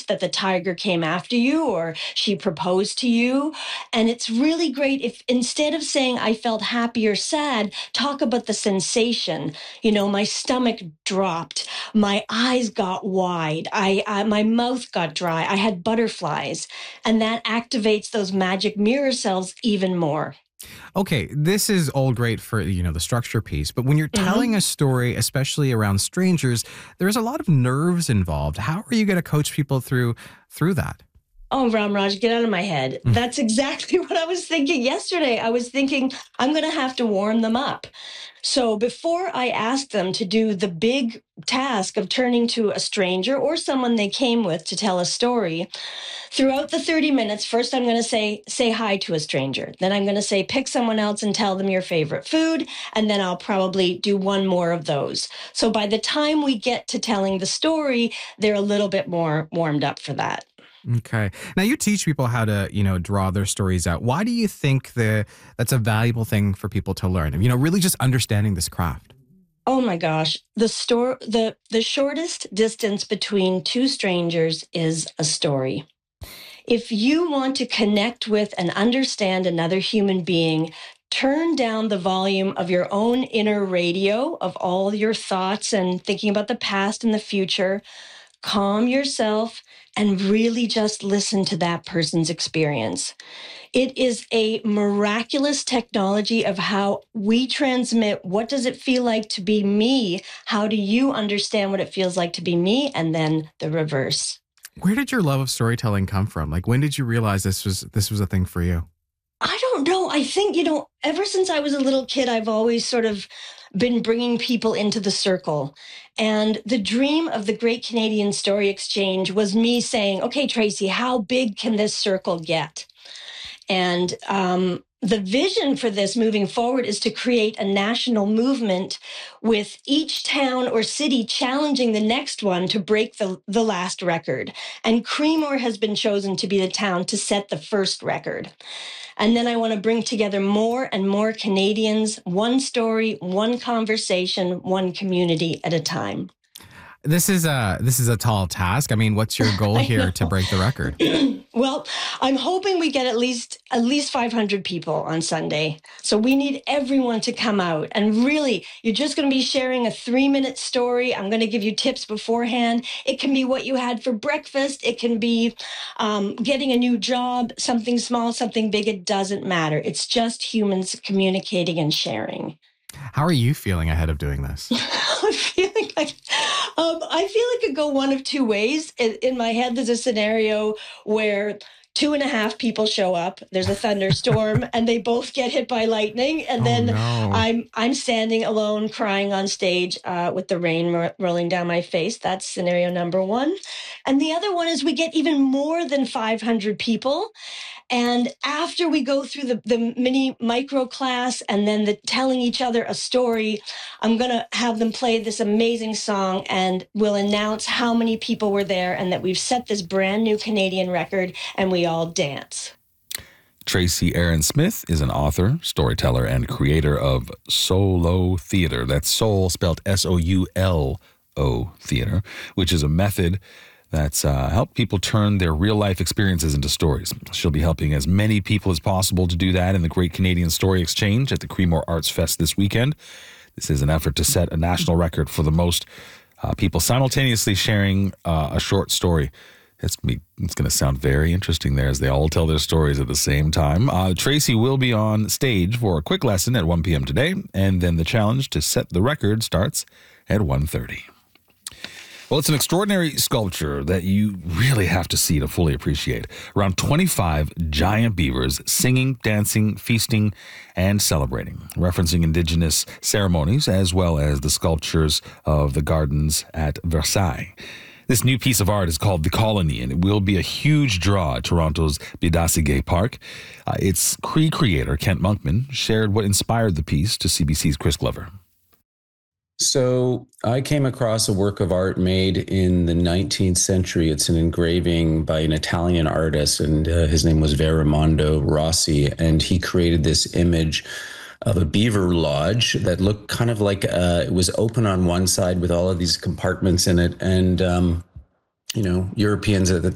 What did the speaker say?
that the tiger came after you or she proposed to you. And it's really great if instead of saying I felt happy or sad, talk about the sensation. You know, my stomach dropped, my eyes got wide, my mouth got dry, I had butterflies, and that activates those magic mirror cells even more. Okay, this is all great for, the structure piece, but when you're telling a story, especially around strangers, there's a lot of nerves involved. How are you going to coach people through that? Oh, Ramraj, get out of my head. That's exactly what I was thinking yesterday. I was thinking I'm going to have to warm them up. So before I ask them to do the big task of turning to a stranger or someone they came with to tell a story, throughout the 30 minutes, first I'm going to say hi to a stranger. Then I'm going to say pick someone else and tell them your favorite food. And then I'll probably do one more of those. So by the time we get to telling the story, they're a little bit more warmed up for that. Okay. Now you teach people how to, draw their stories out. Why do you think that's a valuable thing for people to learn? Really just understanding this craft. Oh my gosh, the shortest distance between two strangers is a story. If you want to connect with and understand another human being, turn down the volume of your own inner radio of all your thoughts and thinking about the past and the future. Calm yourself and really just listen to that person's experience. It is a miraculous technology of how we transmit what does it feel like to be me? How do you understand what it feels like to be me? And then the reverse. Where did your love of storytelling come from? Like, when did you realize this was a thing for you? I don't know. I think, ever since I was a little kid, I've always sort of been bringing people into the circle. And the dream of the Great Canadian Story Exchange was me saying, okay, Tracy, how big can this circle get? And the vision for this moving forward is to create a national movement with each town or city challenging the next one to break the last record. And Creemore has been chosen to be the town to set the first record. And then I want to bring together more and more Canadians, one story, one conversation, one community at a time. This is a tall task. I mean, what's your goal here to break the record? Well, I'm hoping we get at least 500 people on Sunday. So we need everyone to come out. And really, you're just going to be sharing a 3-minute story. I'm going to give you tips beforehand. It can be what you had for breakfast. It can be getting a new job, something small, something big. It doesn't matter. It's just humans communicating and sharing. How are you feeling ahead of doing this? I'm feeling like it could go one of two ways. In my head, there's a scenario where 2.5 people show up. There's a thunderstorm, and they both get hit by lightning. And then I'm standing alone, crying on stage with the rain rolling down my face. That's scenario number one. And the other one is we get even more than 500 people. And after we go through the mini micro class and then the telling each other a story, I'm going to have them play this amazing song and we'll announce how many people were there and that we've set this brand new Canadian record and we all dance. Tracy Aaron-Smith is an author, storyteller, and creator of Solo Theater. That's Soul spelled Soulo Theater, which is a method that's helped people turn their real-life experiences into stories. She'll be helping as many people as possible to do that in the Great Canadian Story Exchange at the Creemore Arts Fest this weekend. This is an effort to set a national record for the most people simultaneously sharing a short story. It's going to sound very interesting there as they all tell their stories at the same time. Tracy will be on stage for a quick lesson at 1 p.m. today, and then the challenge to set the record starts at 1:30. Well, it's an extraordinary sculpture that you really have to see to fully appreciate. Around 25 giant beavers singing, dancing, feasting, and celebrating, referencing Indigenous ceremonies as well as the sculptures of the gardens at Versailles. This new piece of art is called The Colony, and it will be a huge draw at Toronto's Bédasiguet Park. Its Cree creator, Kent Monkman, shared what inspired the piece to CBC's Chris Glover. So I came across a work of art made in the 19th century. It's an engraving by an Italian artist, and his name was Verimondo Rossi, and he created this image of a beaver lodge that looked kind of like it was open on one side with all of these compartments in it. And, Europeans at